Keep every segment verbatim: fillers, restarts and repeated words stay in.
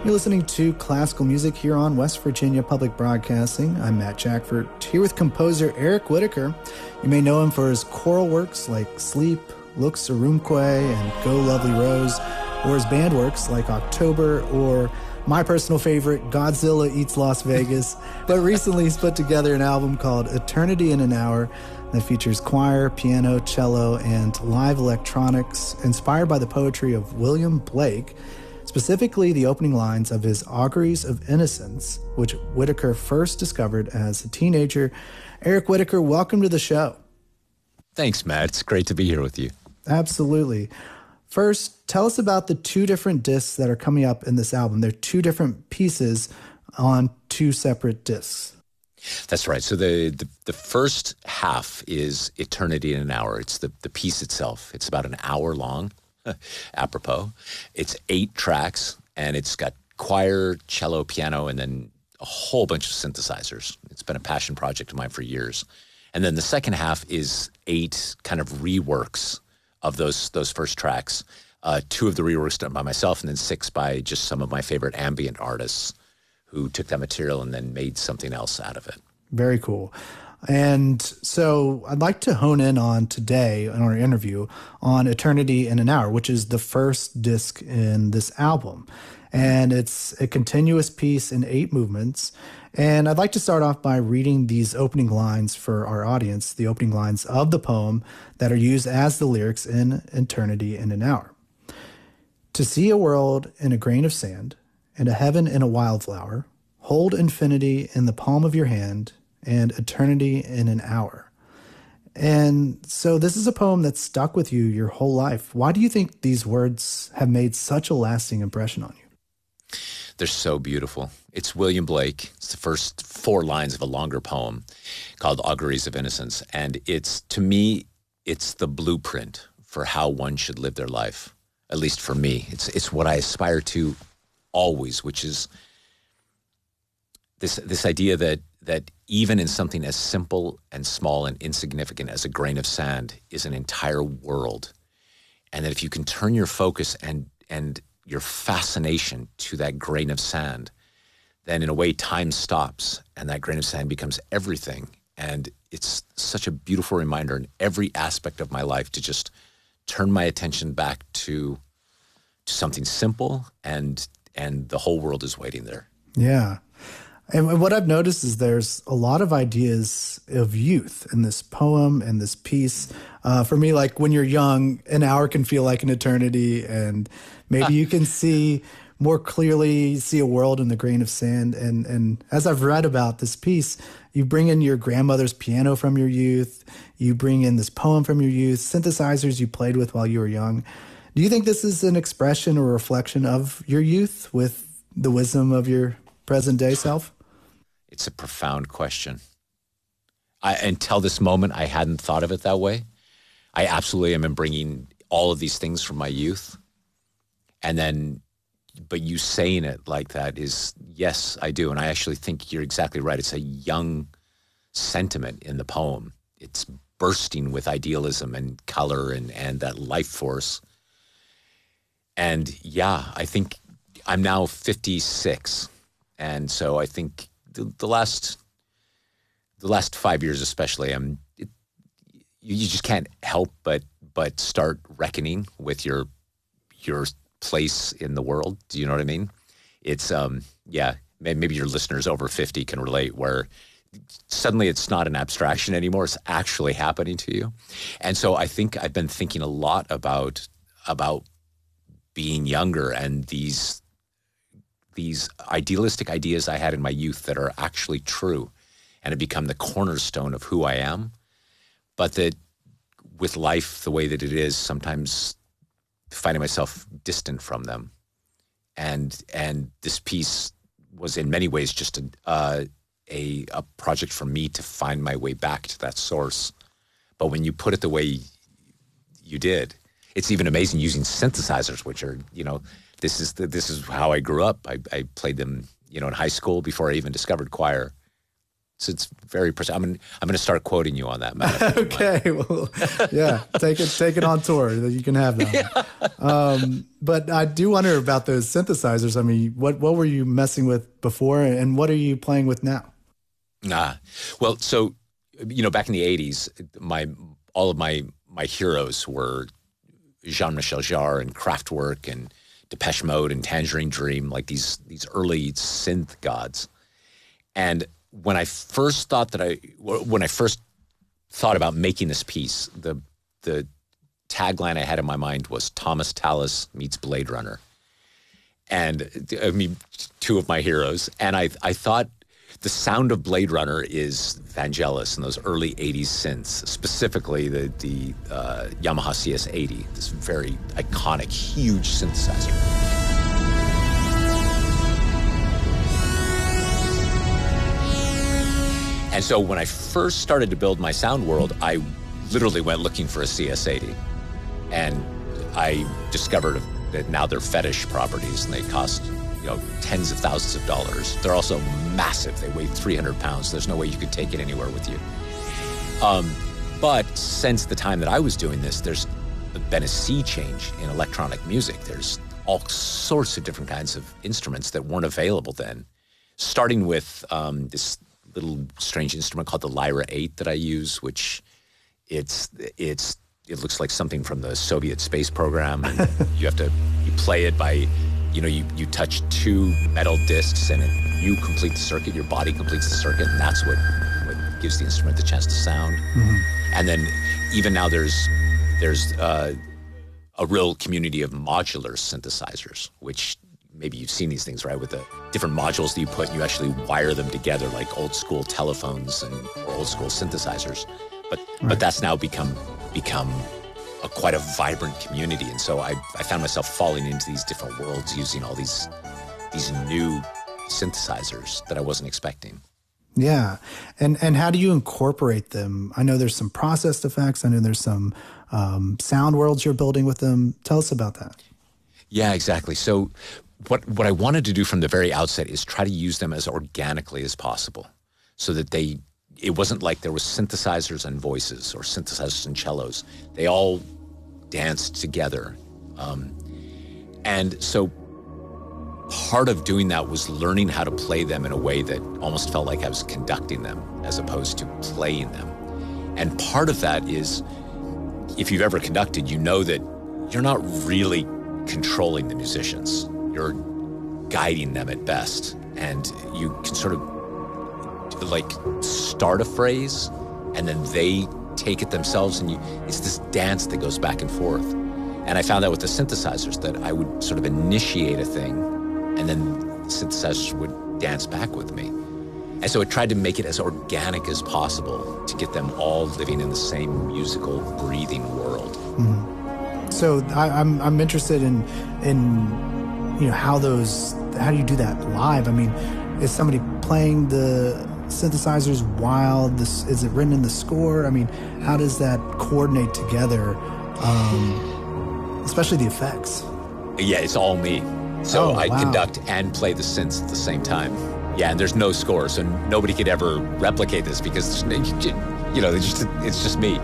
You're listening to classical music here on West Virginia Public Broadcasting. I'm Matt Jackford, here with composer Eric Whitacre. You may know him for his choral works like Sleep, Lux Orumque, and Go Lovely Rose, or his band works like October, or my personal favorite, Godzilla Eats Las Vegas. But recently he's put together an album called Eternity in an Hour that features choir, piano, cello, and live electronics inspired by the poetry of William Blake, specifically the opening lines of his Auguries of Innocence, which Whitacre first discovered as a teenager. Eric Whitacre, welcome to the show. Thanks, Matt. It's great to be here with you. Absolutely. First, tell us about the two different discs that are coming up in this album. They're two different pieces on two separate discs. That's right. So the, the, the first half is Eternity in an Hour. It's the, the piece itself. It's about an hour long, apropos. It's eight tracks, and it's got choir, cello, piano, and then a whole bunch of synthesizers. It's been a passion project of mine for years. And then the second half is eight kind of reworks of those those first tracks. Uh, two of the reworks done by myself, and then six by just some of my favorite ambient artists who took that material and then made something else out of it. Very cool. And so I'd like to hone in on today in our interview on Eternity in an Hour, which is the first disc in this album. And it's a continuous piece in eight movements. And I'd like to start off by reading these opening lines for our audience, the opening lines of the poem that are used as the lyrics in Eternity in an Hour. To see a world in a grain of sand, and a heaven in a wildflower, hold infinity in the palm of your hand, and eternity in an hour. And so this is a poem that stuck with you your whole life. Why do you think these words have made such a lasting impression on you? They're so beautiful. It's William Blake. It's the first four lines of a longer poem called Auguries of Innocence. And it's, to me, it's the blueprint for how one should live their life, at least for me. It's it's what I aspire to always, which is this this idea that that even in something as simple and small and insignificant as a grain of sand is an entire world. And that if you can turn your focus and and your fascination to that grain of sand, then in a way time stops and that grain of sand becomes everything. And it's such a beautiful reminder in every aspect of my life to just turn my attention back to, to something simple, and and the whole world is waiting there. Yeah. And what I've noticed is there's a lot of ideas of youth in this poem and this piece. Uh, for me, like when you're young, an hour can feel like an eternity, and maybe you can see more clearly, see a world in the grain of sand. And, and as I've read about this piece, you bring in your grandmother's piano from your youth, you bring in this poem from your youth, synthesizers you played with while you were young. Do you think this is an expression or reflection of your youth with the wisdom of your present day self? It's a profound question. I, until this moment, I hadn't thought of it that way. I absolutely am bringing all of these things from my youth. And then, but you saying it like that is, yes, I do. And I actually think you're exactly right. It's a young sentiment in the poem. It's bursting with idealism and color and, and that life force. And yeah, I think I'm now fifty-six. And so I think the, the last the last five years especially, I'm, it, you, you just can't help but but start reckoning with your your place in the world. Do you know what I mean? It's, um, yeah, maybe your listeners over fifty can relate, where suddenly it's not an abstraction anymore. It's actually happening to you. And so I think I've been thinking a lot about about being younger and these these idealistic ideas I had in my youth that are actually true and have become the cornerstone of who I am. But that with life the way that it is, sometimes finding myself distant from them. And and this piece was in many ways just a, uh, a, a project for me to find my way back to that source. But when you put it the way you did, it's even amazing using synthesizers, which are, you know, this is the, this is how I grew up. I, I played them, you know, in high school before I even discovered choir. So it's very precise. I'm gonna, I'm gonna start quoting you on that, Matt. Okay, well, yeah, take it take it on tour. You can have that. Yeah. Um, but I do wonder about those synthesizers. I mean, what what were you messing with before, and what are you playing with now? Nah, well, so you know, back in the eighties, my all of my my heroes were Jean-Michel Jarre and Kraftwerk and Depeche Mode and Tangerine Dream, like these these early synth gods. And when I first thought that I, when I first thought about making this piece, the the tagline I had in my mind was Thomas Tallis meets Blade Runner. And I mean, two of my heroes. And I I thought the sound of Blade Runner is Vangelis and those early eighties synths, specifically the, the uh, Yamaha C S eighty, this very iconic, huge synthesizer. And so when I first started to build my sound world, I literally went looking for a C S eighty. And I discovered that now they're fetish properties and they cost, you know, tens of thousands of dollars. They're also massive. They weigh three hundred pounds. There's no way you could take it anywhere with you. Um, but since the time that I was doing this, there's been a sea change in electronic music. There's all sorts of different kinds of instruments that weren't available then, starting with um, this little strange instrument called the Lyra eight that I use, which it's it's it looks like something from the Soviet space program. And you have to you play it by, you know, you, you touch two metal discs and it, you complete the circuit, your body completes the circuit, and that's what, what gives the instrument the chance to sound. Mm-hmm. And then even now there's there's uh, a real community of modular synthesizers, which maybe you've seen these things, right, with the different modules that you put and you actually wire them together like old school telephones and or old school synthesizers. But right. but that's now become become a, quite a vibrant community. And so I, I found myself falling into these different worlds using all these these new synthesizers that I wasn't expecting. Yeah. And and how do you incorporate them? I know there's some processed effects. I know there's some um, sound worlds you're building with them. Tell us about that. Yeah, exactly. So what what I wanted to do from the very outset is try to use them as organically as possible so that they, it wasn't like there was synthesizers and voices or synthesizers and cellos. They all danced together. Um, and so part of doing that was learning how to play them in a way that almost felt like I was conducting them as opposed to playing them. And part of that is, if you've ever conducted, you know that you're not really controlling the musicians. You're guiding them at best. And you can sort of like start a phrase and then they take it themselves, and you, it's this dance that goes back and forth. And I found out with the synthesizers that I would sort of initiate a thing and then the synthesizers would dance back with me. And so I tried to make it as organic as possible to get them all living in the same musical, breathing world. Mm-hmm. So I, I'm I'm interested in in you know how those how do you do that live? I mean, is somebody playing the synthesizers while this is it written in the score? I mean, how does that coordinate together? Um, especially the effects. Yeah, it's all me. So oh, I wow. conduct and play the synths at the same time. Yeah, and there's no score, so nobody could ever replicate this because, you know, it's just, it's just me.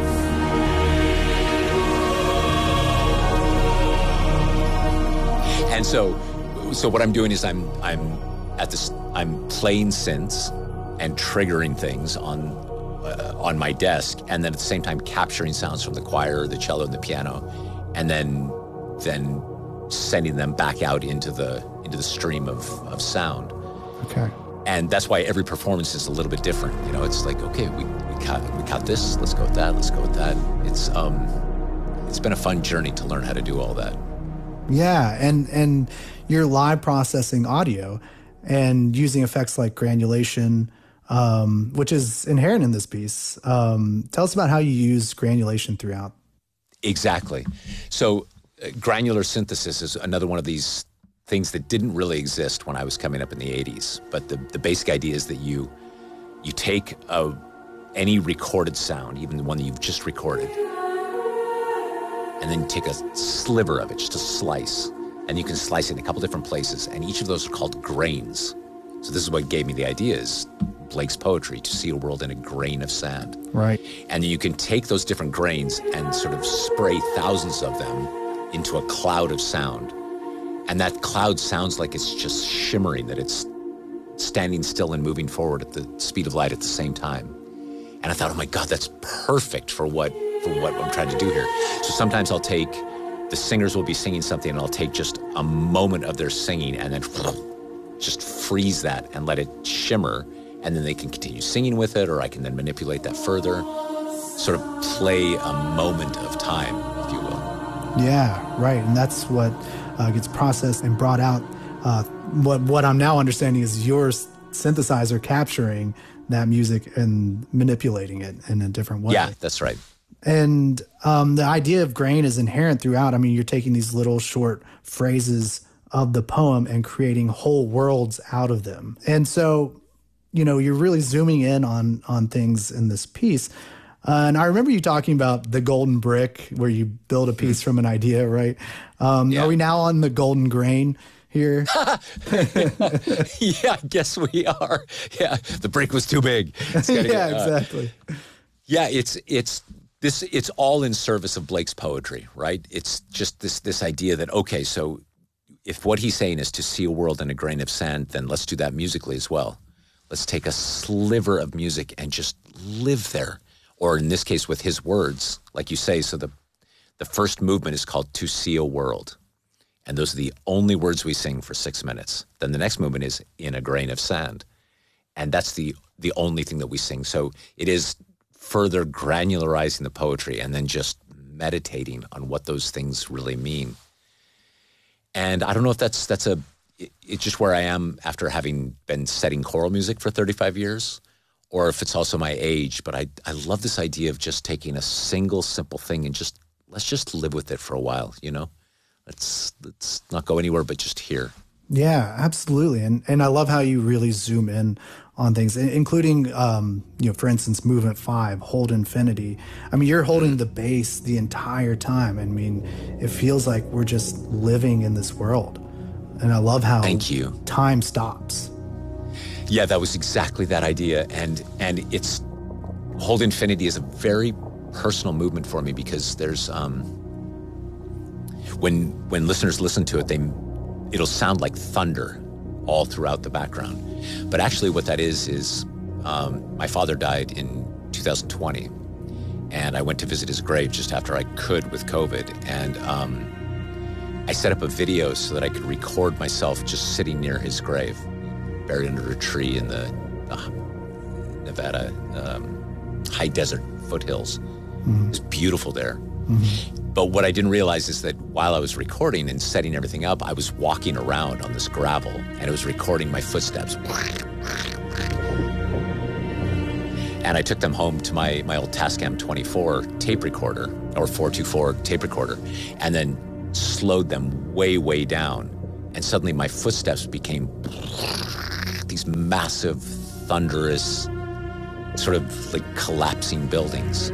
And so, so what I'm doing is I'm I'm at this I'm playing synths and triggering things on uh, on my desk, and then at the same time capturing sounds from the choir, the cello, and the piano, and then then sending them back out into the into the stream of of sound. Okay. And that's why every performance is a little bit different. You know, it's like, okay, we we cut we cut this, let's go with that, let's go with that. It's um it's been a fun journey to learn how to do all that. Yeah, and and you're live processing audio and using effects like granulation, um, which is inherent in this piece. Um, tell us about how you use granulation throughout. Exactly. So uh, granular synthesis is another one of these things that didn't really exist when I was coming up in the eighties. But the, the basic idea is that you you take a, any recorded sound, even the one that you've just recorded, and then you take a sliver of it, just a slice, and you can slice it in a couple different places, and each of those are called grains. So this is what gave me the idea is Blake's poetry, to see a world in a grain of sand. Right. And you can take those different grains and sort of spray thousands of them into a cloud of sound. And that cloud sounds like it's just shimmering, that it's standing still and moving forward at the speed of light at the same time. And I thought, oh my God, that's perfect for what for what I'm trying to do here. So sometimes I'll take, the singers will be singing something and I'll take just a moment of their singing and then just freeze that and let it shimmer. And then they can continue singing with it, or I can then manipulate that further, sort of play a moment of time, if you will. Yeah, right. And that's what uh, gets processed and brought out. Uh, what what I'm now understanding is your synthesizer capturing that music and manipulating it in a different way. Yeah, that's right. And um, the idea of grain is inherent throughout. I mean, you're taking these little short phrases of the poem and creating whole worlds out of them. And so, you know, you're really zooming in on on things in this piece. Uh, and I remember you talking about the golden brick, where you build a piece from an idea, right? Um, Yeah. Are we now on the golden grain here? Yeah, I guess we are. Yeah, the brick was too big. It's gotta Yeah, get, uh, exactly. Yeah, it's it's this it's all in service of Blake's poetry, right? It's just this this idea that, okay, so if what he's saying is to see a world in a grain of sand, then let's do that musically as well. Let's take a sliver of music and just live there. Or in this case, with his words, like you say, so the the first movement is called To See a World. And those are the only words we sing for six minutes. Then the next movement is In a Grain of Sand. And that's the the only thing that we sing. So it is further granularizing the poetry and then just meditating on what those things really mean. And I don't know if that's that's a it, it's just where I am after having been studying choral music for thirty-five years, or if it's also my age. But I I love this idea of just taking a single simple thing and just let's just live with it for a while, you know? Let's let's not go anywhere but just here. Yeah, absolutely. And and I love how you really zoom in on things, i- including, um, you know, for instance, movement five, Hold Infinity. I mean, you're holding the bass the entire time. I mean, it feels like we're just living in this world. And I love how Thank you. time stops. Yeah, that was exactly that idea. And and it's Hold Infinity is a very personal movement for me because there's um when when listeners listen to it, they it'll sound like thunder all throughout the background. But actually what that is is um, my father died in two thousand twenty, and I went to visit his grave just after I could with COVID. And um, I set up a video so that I could record myself just sitting near his grave, buried under a tree in the, the Nevada um, high desert foothills. Mm-hmm. It was beautiful there. Mm-hmm. But what I didn't realize is that while I was recording and setting everything up, I was walking around on this gravel and it was recording my footsteps. And I took them home to my, my old Tascam twenty-four tape recorder, or four twenty-four tape recorder, and then slowed them way, way down. And suddenly my footsteps became these massive, thunderous, sort of like collapsing buildings.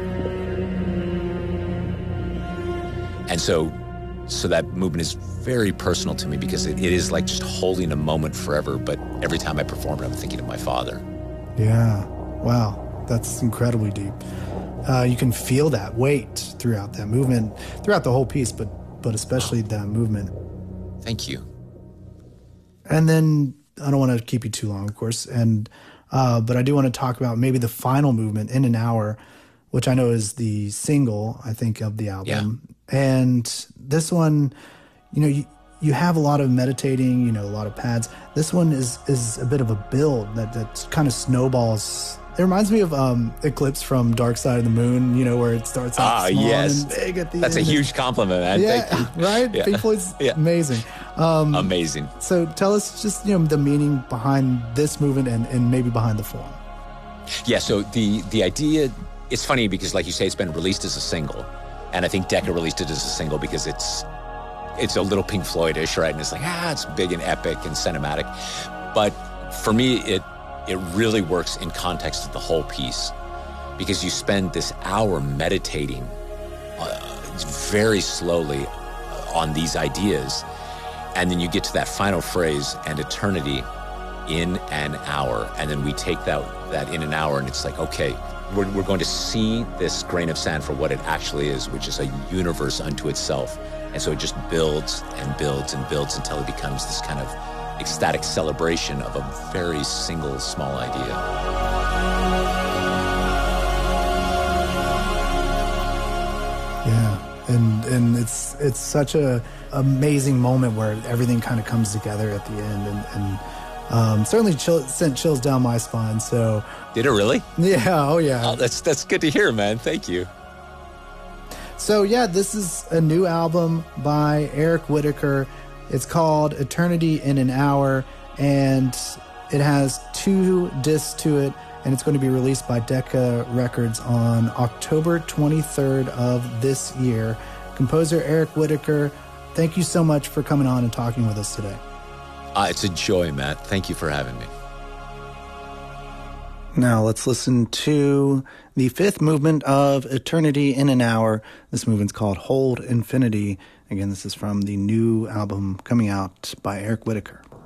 And so so that movement is very personal to me because it, it is like just holding a moment forever, but every time I perform it, I'm thinking of my father. Yeah. Wow. That's incredibly deep. Uh, you can feel that weight throughout that movement, throughout the whole piece, but but especially that movement. Thank you. And then I don't want to keep you too long, of course, and uh, but I do want to talk about maybe the final movement, In an Hour, which I know is the single, I think, of the album. Yeah. And this one, you know, you, you have a lot of meditating, you know, a lot of pads. This one is is a bit of a build that, that kind of snowballs. It reminds me of um, Eclipse from Dark Side of the Moon, you know, where it starts out ah, small yes. and big at the That's end. That's a huge compliment, man. Yeah, Thank you. right? Yeah. Pink Floyd's yeah. amazing. Um, amazing. So tell us just, you know, the meaning behind this movement and, and maybe behind the form. Yeah, so the the idea, it's funny because like you say, it's been released as a single. And I think Decca released it as a single because it's it's a little Pink Floyd-ish, right? And it's like, ah, it's big and epic and cinematic. But for me, it it really works in context of the whole piece because you spend this hour meditating uh, very slowly on these ideas. And then you get to that final phrase, and eternity, in an hour. And then we take that, that in an hour and it's like, okay, we're, we're going to see this grain of sand for what it actually is, which is a universe unto itself. And so it just builds and builds and builds until it becomes this kind of ecstatic celebration of a very single small idea. Yeah, and and it's it's such a amazing moment where everything kind of comes together at the end, and, and um, certainly chill, sent chills down my spine. So did it really? Yeah, oh yeah. Oh, that's that's good to hear, man. Thank you. So yeah, this is a new album by Eric Whitacre. It's called Eternity in an Hour, and it has two discs to it, and it's going to be released by Decca Records on October twenty-third of this year. Composer Eric Whitacre, thank you so much for coming on and talking with us today. Uh, it's a joy, Matt. Thank you for having me. Now let's listen to the fifth movement of Eternity in an Hour. This movement's called Hold Infinity. Again, this is from the new album coming out by Eric Whitacre.